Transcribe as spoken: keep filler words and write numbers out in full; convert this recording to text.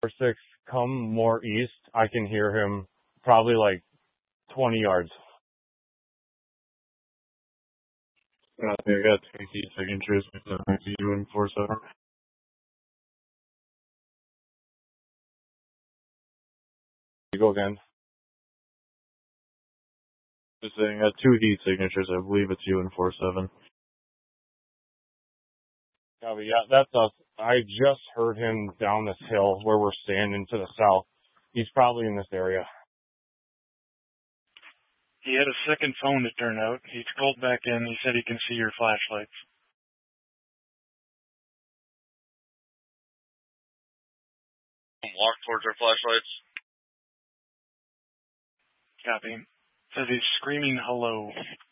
six, come more east. I can hear him probably like twenty yards. Uh, I got two key signatures with the U and four seven. You go again. Just saying, I got two heat signatures. I believe it's U and four seven. Copy. Yeah, that's us. I just heard him down this hill where we're standing to the south. He's probably in this area. He had a second phone, it turned out. He called back in. He said he can see your flashlights. Walk towards our flashlights. Copy. Says he's screaming hello.